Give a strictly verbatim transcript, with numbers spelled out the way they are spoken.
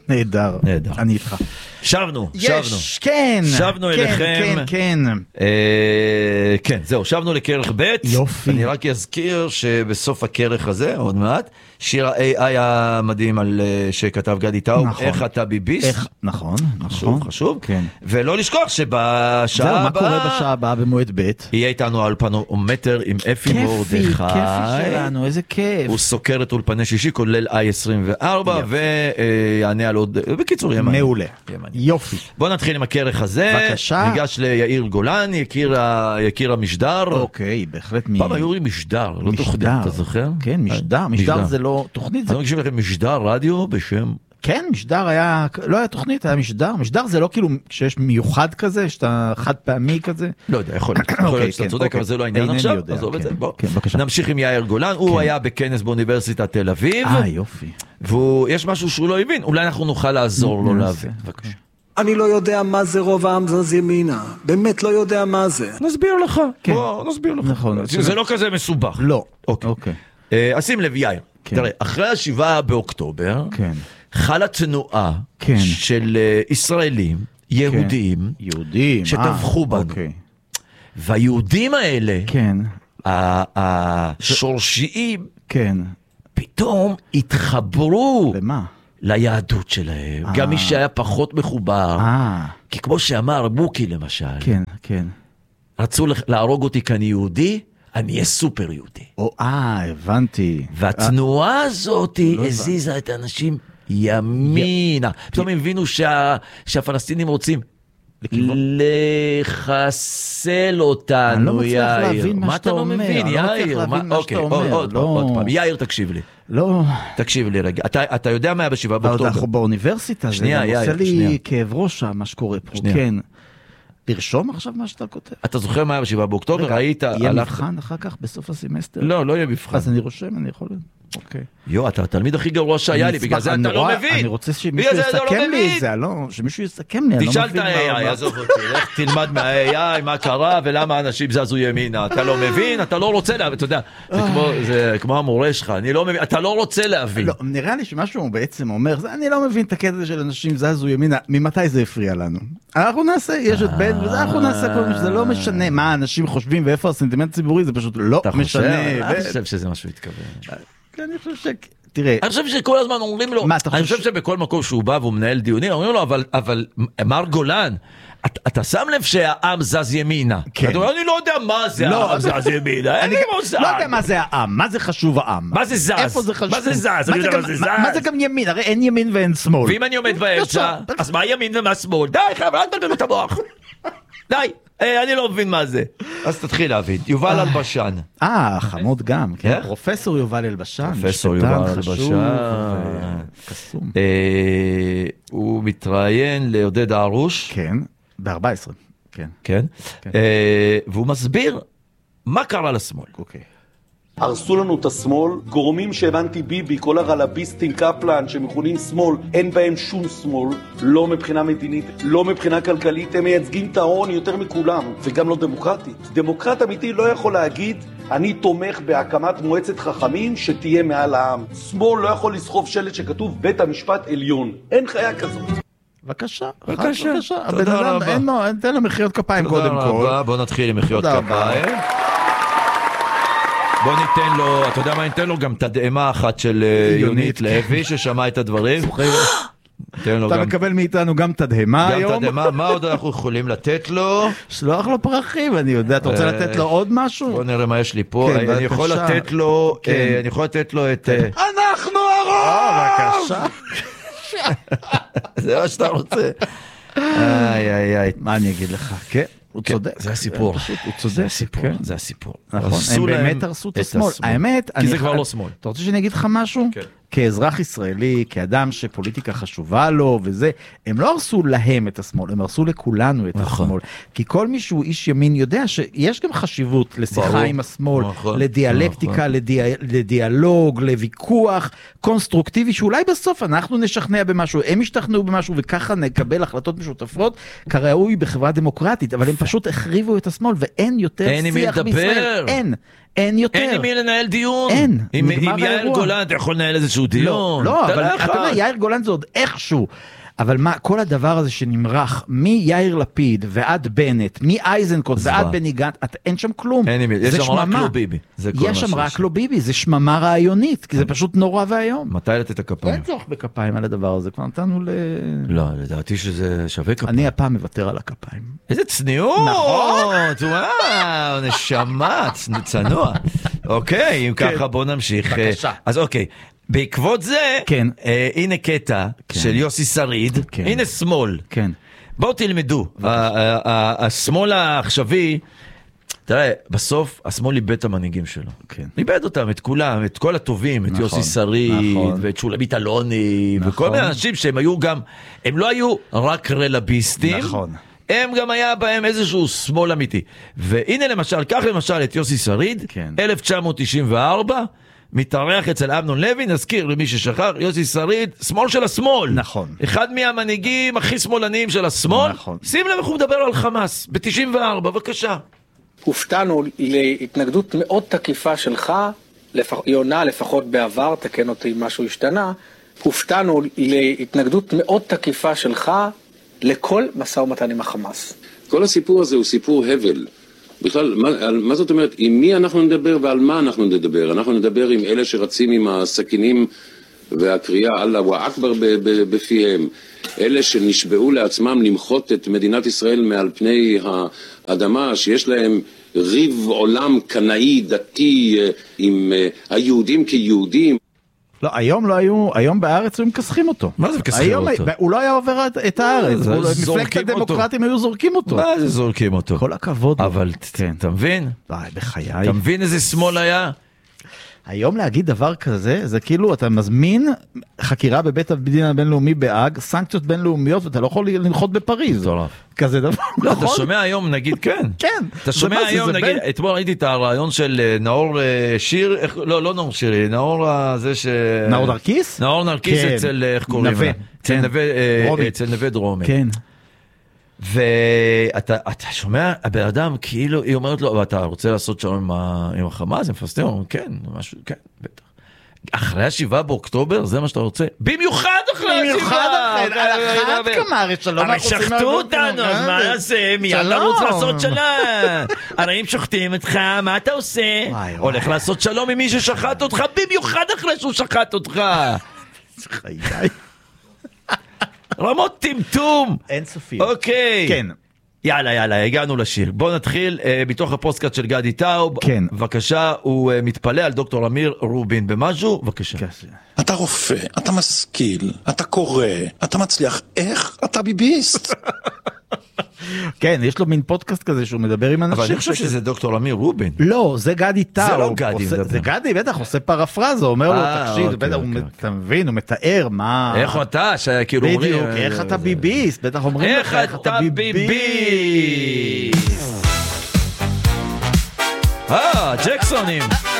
נהדר. נהדר. אני איתך. שבנו, יש, שבנו. כן. שבנו כן, אליכם. כן, כן. אה, כן, זהו, שבנו לכרך ב'. יופי. אני רק אזכיר שבסוף הכרך הזה, עוד מעט, שיר ה-איי איי המדהים על שכתב גדי טאוב, נכון. איך אתה ביביסט. איך, נכון, חשוב, נכון. חשוב. כן. ולא לשכוח שבשעה זהו, מה הבאה, קורה בשעה הבאה במועד ב'? יהיה איתנו על פנומטר עם אפי מורדכי. כיפי, כיפי שלנו, איזה כיף. הוא סוקר את אולפני שישי, כולל איי עשרים וארבע, ויענה על עוד, בקיצור, ימני. מעולה. יופי. בוא נתחיל עם הכרך הזה. בבקשה. ניגש ליאיר גולן, יקיר, ה... יקיר המשדר. אוקיי, בהחלט מ... פעם היו לי משדר, לא תוכנית, אתה זוכר? כן, משדר. משדר זה לא תוכנית. אני מקשיב לכם משדר רדיו בשם... כן, משדר היה, לא היה תוכנית, היה משדר. משדר זה לא כאילו שיש מיוחד כזה, שאתה חד פעמי כזה. לא יודע, יכול להיות. יכול להיות שאתה צודק, אבל זה לא העניין עכשיו. עזוב את זה, בוא. נמשיך עם יאיר גולן. הוא היה בכנס באוניברסיטת תל אביב. אה, יופי. ויש משהו שהוא לא הבין. אולי אנחנו נוכל לעזור לו להבין. בבקשה. אני לא יודע מה זה רוב העם זז ימינה. באמת לא יודע מה זה. נסביר לך. בוא, נסביר לך. נכון. זה לא כזה מסובך. לא. אוקיי. אז שים לב, יאיר. תראה, אחרי השבעה באוקטובר, חלה תנועה של ישראלים, יהודים, יהודים, שטבחו בנו. והיהודים האלה, השורשיים, פתאום התחברו ליהדות שלהם. גם מי שהיה פחות מחובר. כי כמו שאמר בוקי למשל, רצו להרוג אותי כאן יהודי, אני אהיה סופר יהודי. אה, הבנתי. והתנועה הזאת הזיזה את האנשים ימינה. פתאום הם הבינו שהפלסטינים רוצים לחסל אותנו, אני לא מצליח להבין מה שאתה אומר. מה אתה לא מבין, יאיר? אוקיי, עוד פעם. יאיר, תקשיב לי. לא. תקשיב לי רגע. אתה יודע מה היה בשבעה באוקטובר? אנחנו באוניברסיטה. שנייה, יאיר. עושה לי כאב ראש מה שקורה פה. כן. לרשום עכשיו מה שאתה כותב. אתה זוכר מה היה בשבעה באוקטובר? ראית... יהיה מבחן אחר כך בסוף הסמסטר? לא, לא יהיה מבחן. אז אני רושם, אני יכול... אוקיי. יו, אתה התלמיד הכי גרוע שהיה לי, בגלל זה אתה לא מבין. אני רוצה שמישהו יסכם לי את זה, לא, שמישהו יסכם לי, אני לא מבין. תשאל את ה-איי איי, עזוב אותי, לך תלמד מה-איי איי, מה קרה ולמה אנשים זזו ימינה. אתה לא מבין, אתה לא רוצה להבין, אתה יודע, זה כמו המורה שלך, אני לא מבין, אתה לא רוצה להבין. לא, נראה לי שמשהו בעצם אומר, אני לא מבין את הקטע של אנשים זזו ימינה, ממתי זה הפריע לנו? אנחנו נעשה, יש את בן, אנחנו נעשה כל מיני, זה לא משנה מה אנשים חושבים ואיפה הסנטימנט הציבורי, זה פשוט לא משנה. אני חושב שזה משהו התכוון. אני חושב ש... תראה... אני חושב שכל הזמן אומרים לו... אני חושב שבכל מקום שהוא בא והוא מנהל דיונים, אומרים לו, אבל מר גולן, אתה שם לב שהעם זז ימינה. אתה אומר, אני לא יודע מה זה העם זז ימינה. אני לא יודע מה זה העם, מה זה חשוב העם. מה זה זז? איפה זה חשוב? מה זה זז? אני יודע מה זה זז. מה זה גם ימין? הרי אין ימין ואין שמאל. ואם אני עומד באמצע, אז מה ימין ומה שמאל? די, חבר'ה, אל תבלבלו את המוח. די. אני לא מבין מה זה. אז תתחיל להבין. יובל אלבשן. אה, חמוד גם. פרופסור יובל אלבשן. פרופסור יובל אלבשן. קסום. הוא מתראיין לעודד הערוש. כן, ב-ארבע עשרה. כן. כן. והוא מסביר מה קרה לשמאל. אוקיי. הרסו לנו את השמאל, גורמים שהבנתי ביבי, כל הרלביסטים קפלן שמכונים שמאל, אין בהם שום שמאל, לא מבחינה מדינית, לא מבחינה כלכלית, הם מייצגים את ההון יותר מכולם, וגם לא דמוקרטית. דמוקרט אמיתי לא יכול להגיד, אני תומך בהקמת מועצת חכמים שתהיה מעל העם. שמאל לא יכול לסחוב שלט שכתוב בית המשפט עליון, אין חיה כזאת. בבקשה, בבקשה, תודה רבה. אין לו, תן לו מחיאות כפיים קודם כל. תודה רבה, בוא נתחיל עם מחיאות כפיים. בוא ניתן לו, אתה יודע מה, ניתן לו גם תדהמה אחת של יונית לוי, ששמע את הדברים. אתה מקבל מאיתנו גם תדהמה היום. גם תדהמה, מה עוד אנחנו יכולים לתת לו? שלוח לו פרחים, אני יודע, אתה רוצה לתת לו עוד משהו? בוא נראה מה יש לי פה, אני יכול לתת לו, אני יכול לתת לו את... אנחנו הרוב! בבקשה. זה מה שאתה רוצה. איי, איי, איי. מה אני אגיד לך? כן. הוא צודק. זה הסיפור. הוא צודק. זה הסיפור. זה הסיפור. נכון. הם באמת הרסו את השמאל. האמת... כי זה כבר לא שמאל. אתה רוצה שאני אגיד לך משהו? כן. כאזרח ישראלי, כאדם שפוליטיקה חשובה לו וזה, הם לא הרסו להם את השמאל, הם הרסו לכולנו את השמאל. כי כל מי שהוא איש ימין יודע שיש גם חשיבות לשיחה עם השמאל, לדיאלקטיקה, לדיאלוג, לוויכוח קונסטרוקטיבי, שאולי בסוף אנחנו נשכנע במשהו, הם ישתכנעו במשהו, וככה נקבל החלטות משותפות, כראוי בחברה דמוקרטית, אבל הם פשוט החריבו את השמאל, ואין יותר שיח בישראל. אין. אין יותר. אין עם מי לנהל דיון. אין. עם יאיר גולן אתה יכול לנהל איזשהו דיון. לא, לא, אבל אתה יודע, יאיר גולן זה עוד איכשהו. אבל מה, כל הדבר הזה שנמרח, מיאיר לפיד ועד בנט, מאייזנקוט ועד בני גנץ, אין שם כלום. אין, יש שם רק לא ביבי. יש שם רק לא ביבי, זה שממה רעיונית, כי זה פשוט נורא והיום. מתי לתת הכפיים? אין צורך בכפיים על הדבר הזה, כבר נתנו ל... לא, לדעתי שזה שווה כפיים. אני הפעם מוותר על הכפיים. איזה צניעות, וואו, נשמה, צנוע. אוקיי, אם ככה בוא נמשיך. בבקשה. אז אוקיי. בעקבות זה, כן. אה, הנה קטע כן. של יוסי שריד, כן. הנה שמאל. כן. בואו תלמדו, השמאל העכשווי, תראה, בסוף השמאל איבד את המנהיגים שלו. כן. איבד אותם, את כולם, את כל הטובים, נכון, את יוסי שריד, נכון. ואת שולמית אלוני, נכון. וכל מיני אנשים שהם היו גם, הם לא היו רק רלביסטים, נכון. הם גם היה בהם איזשהו שמאל אמיתי. והנה למשל, כך למשל את יוסי שריד, כן. אלף תשע מאות תשעים וארבע, מתארח אצל אמנון לוי, נזכיר למי ששכח, יוסי שריד, שמאל של השמאל. נכון. אחד מהמנהיגים הכי שמאלניים של השמאל. נכון. שים לב איך הוא מדבר על חמאס, ב-תשעים וארבע, בבקשה. הופתענו להתנגדות מאוד תקיפה שלך, לפח... יונה לפחות בעבר, תקן אותי אם משהו השתנה, הופתענו להתנגדות מאוד תקיפה שלך לכל משא ומתן עם החמאס. כל הסיפור הזה הוא סיפור הבל. בכלל, מה, מה זאת אומרת, עם מי אנחנו נדבר ועל מה אנחנו נדבר? אנחנו נדבר עם אלה שרצים עם הסכינים והקריאה אללה ואכבר בפיהם, אלה שנשבעו לעצמם למחות את מדינת ישראל מעל פני האדמה, שיש להם ריב עולם קנאי דתי עם היהודים כיהודים. לא, היום לא היו, היום בארץ הם מכסחים אותו. מה זה מכסחים אותו? הוא לא היה עובר את הארץ, מפלגת הדמוקרטים היו זורקים אותו. מה זה זורקים אותו? כל הכבוד. אבל אתה מבין? בחיי. אתה מבין איזה שמאל היה? היום להגיד דבר כזה, זה כאילו אתה מזמין חקירה בבית הדין הבינלאומי בהאג, סנקציות בינלאומיות, ואתה לא יכול לנחות בפריז. כזה דבר. לא, אתה שומע היום, נגיד, כן. כן. אתה שומע היום, נגיד, אתמול ראיתי את הרעיון של נאור שיר, לא, לא נאור שיר, נאור הזה ש... נאור נרקיס? נאור נרקיס אצל, איך קוראים לה? אצל נווה דרומי. כן. ואתה אתה שומע, הבן אדם, כאילו, היא אומרת לו, אתה רוצה לעשות שלום עם החמאס? הם פסטים, אומרים, כן, משהו, כן, בטח. אחרי השבעה באוקטובר, זה מה שאתה רוצה? במיוחד אחרי השבעה! במיוחד אחרי, על אחת כמה, הרי שלום. הרי שחטו אותנו, אז מה נעשה? מיד נרוץ לעשות שלום. הרי אם שוחטים אותך, מה אתה עושה? הולך לעשות שלום עם מי ששחט אותך, במיוחד אחרי שהוא שחט אותך. חיי. רמות טמטום. אין סופי. אוקיי. כן. יאללה, יאללה, הגענו לשיר. בואו נתחיל אה, מתוך הפוסטקאסט של גדי טאוב. כן. בבקשה, הוא אה, מתפלא על דוקטור אמיר רובין במשהו. בבקשה. אתה רופא, אתה משכיל, אתה קורא, אתה מצליח. איך אתה ביביסט? כן, יש לו מין פודקאסט כזה שהוא מדבר עם אנשים. אבל אני חושב שזה דוקטור אמיר רובין. לא, זה גדי טאוב. זה לא גדי. זה גדי, בטח, עושה פרפרזה, אומר לו, תקשיב, בטח, אתה מבין, הוא מתאר מה... איך אתה, שכאילו אומרים... בדיוק, איך אתה ביביסט, בטח אומרים לך, איך אתה ביביסט. אה, ג'קסונים.